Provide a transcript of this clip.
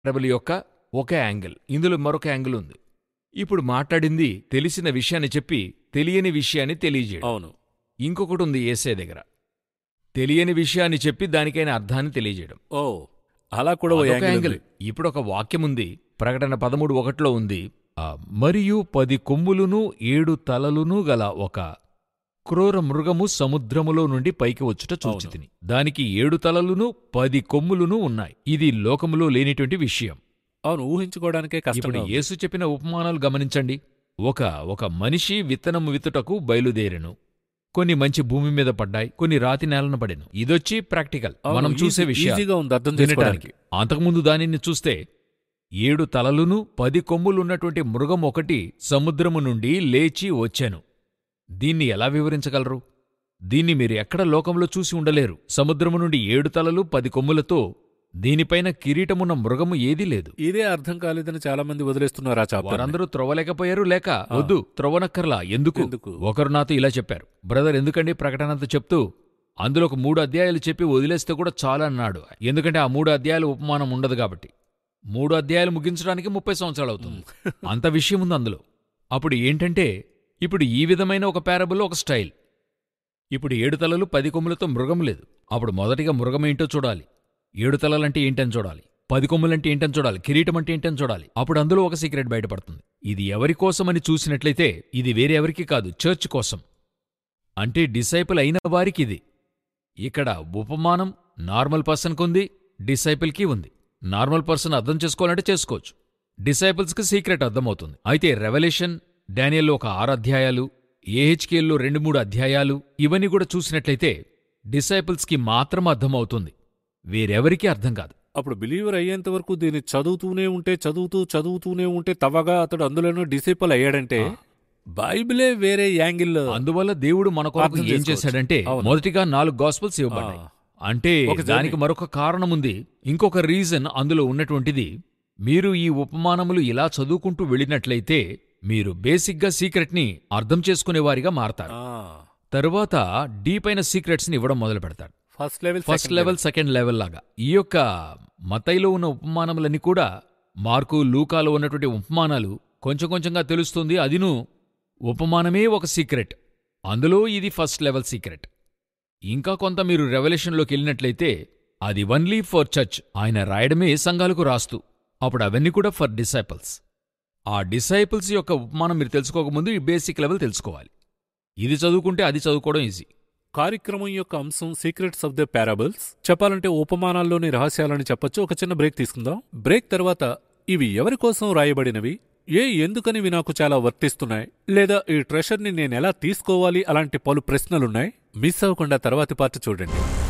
Parable యొక్క ఒక angle, ఇందులో మరొక యాంగిల్ ఉంది. ఇప్పుడు మాట్లాడింది తెలిసిన విషయాన్ని చెప్పి తెలియని విషయాన్ని తెలియజేయడం. అవును. ఇంకొకటి ఉంది యేసయ్య దగ్గర, తెలియని విషయాన్ని చెప్పి దానికైన అర్థాన్ని తెలియజేయడం. ఓ, అలా కూడా ఓ యాంగిల్. ఇప్పుడు ఒక వాక్యం ఉంది, ప్రకటన 13:1 ఉంది, మరియు 10 కొమ్ములును 7 తలలును గల ఒక క్రూర మృగము సముద్రములో నుండి పైకి వచ్చుట చూచితిని. దానికి 7 తలలును 10 కొమ్ములును ఉన్నాయి. ఇది లోకములో లేనిటువంటి విషయం. అవును, ఊహించుకోవడానికే కష్టం. ఇప్పుడు యేసు చెప్పిన ఉపమానాలు గమనించండి. ఒక మనిషి విత్తనము విత్తుటకు బయలుదేరెను. కొన్ని మంచి భూమి మీద పడ్డాయి, కొన్ని రాతి నేలన పడెను. ఇదొచ్చి ప్రాక్టికల్, మనం చూసే విషయానికి. అంతకుముందు దానిని చూస్తే 7 తలలును 10 కొమ్ములున్నటువంటి మృగం ఒకటి సముద్రము నుండి లేచి వచ్చాను. దీన్ని ఎలా వివరించగలరు? దీన్ని మీరు ఎక్కడ లోకంలో చూసి ఉండలేరు. సముద్రము నుండి 7 తలలు 10 కొమ్ములతో దీనిపైన కిరీటమున్న మృగము ఏదీ లేదు. ఇదే అర్థం కాలేదని చాలా మంది వదిలేస్తున్నారు. వారందరూ త్రవ్వలేకపోయారు, లేక వద్దు త్రవ్వనక్కర్లా. ఎందుకు? ఒకరు నాతో ఇలా చెప్పారు, బ్రదర్ ఎందుకండి ప్రకటనంతా చెప్తూ అందులో ఒక 3 అధ్యాయాలు చెప్పి వదిలేస్తే కూడా చాలా అన్నాడు. ఎందుకంటే ఆ 3 అధ్యాయాలు ఉపమానం ఉండదు కాబట్టి. 3 అధ్యాయాలు ముగించడానికి 30 సంవత్సరాలు అవుతుంది. అంత విషయం ఉంది అందులో. అప్పుడు ఏంటంటే, ఇప్పుడు ఈ విధమైన ఒక పారబుల్లో ఒక స్టైల్. ఇప్పుడు 7 తలలు 10 కొమ్ములతో మృగం లేదు. అప్పుడు మొదటిగా మృగమేంటో చూడాలి, 7 తలలంటే ఏంటని చూడాలి, 10 కొమ్ములంటే ఏంటని చూడాలి, కిరీటం అంటే ఏంటని చూడాలి. అప్పుడు అందులో ఒక సీక్రెట్ బయటపడుతుంది. ఇది ఎవరి కోసమని చూసినట్లయితే ఇది వేరే ఎవరికి కాదు, చర్చ్ కోసం. అంటే డిసైపుల్ అయిన వారికిది. ఇక్కడ ఉపమానం నార్మల్ పర్సన్కుంది, డిసైపుల్కి ఉంది. నార్మల్ పర్సన్ అర్థం చేసుకోవాలంటే చేసుకోవచ్చు, డిసైపుల్స్కి సీక్రెట్ అర్థమవుతుంది. అయితే రెవల్యూషన్, డానియల్లో ఒక 6 అధ్యాయాలు, ఏహెచ్కేల్లో 2-3 అధ్యాయాలు, ఇవన్నీ కూడా చూసినట్లయితే డిసైపుల్స్కి మాత్రం అర్థమవుతుంది, వేరెవరికీ అర్థం కాదు. అప్పుడు బిలీవర్ అయ్యేంత వరకు దీన్ని చదువుతూనే ఉంటే తవగా అతడు అందులోనూ డిసైపుల్ అయ్యాడంటే బైబిలే వేరే యాంగిల్. అందువల్ల దేవుడు మన కొరకు ఏం చేశాడంటే, మొదటిగా 4 గాస్పెల్స్ ఇవ్వబడ్డాయి. అంటే దానికి మరొక కారణముంది, ఇంకొక రీజన్ అందులో ఉన్నటువంటిది. మీరు ఈ ఉపమానములు ఇలా చదువుకుంటూ వెళ్ళినట్లయితే మీరు బేసిక్గా సీక్రెట్ని అర్థం చేసుకునేవారిగా మారతారు. తరువాత డీపైన సీక్రెట్స్ని ఇవ్వడం మొదలు పెడతారు. ఫస్ట్ లెవెల్, సెకండ్ లెవెల్ లాగా. ఈ యొక్క మత్తయిలో ఉన్న ఉపమానములన్నీ కూడా మార్కు, లూకాలో ఉన్నటువంటి ఉపమానాలు కొంచెం కొంచెంగా తెలుస్తుంది. అదిను ఉపమానమే ఒక సీక్రెట్, అందులో ఇది ఫస్ట్ లెవెల్ సీక్రెట్. ఇంకా కొంత మీరు రెవల్యూషన్లోకి వెళ్ళినట్లయితే అది ఓన్లీ ఫర్ చర్చ్. ఆయన రాయడమే సంఘాలకు రాస్తూ, అప్పుడు అవన్నీ కూడా ఫర్ డిసైపుల్స్. ఆ డిసైపుల్స్ యొక్క ఉపమానం మీరు తెలుసుకోకముందు ఈ బేసిక్ లెవెల్ తెలుసుకోవాలి. ఇది చదువుకుంటే అది చదువుకోవడం ఈజీ. కార్యక్రమం యొక్క అంశం సీక్రెట్స్ ఆఫ్ ద పారాబుల్స్. చెప్పాలంటే ఉపమానాల్లోని రహస్యాలని చెప్పొచ్చు. ఒక చిన్న బ్రేక్ తీసుకుందాం. బ్రేక్ తర్వాత ఇవి ఎవరి కోసం రాయబడినవి, ఎందుకనివి నాకు చాలా వర్తిస్తున్నాయి, లేదా ఈ ట్రెషర్ని నేనెలా తీసుకోవాలి, అలాంటి పలు ప్రశ్నలున్నాయి. మిస్ అవ్వకుండా తర్వాతి పార్ట్ చూడండి.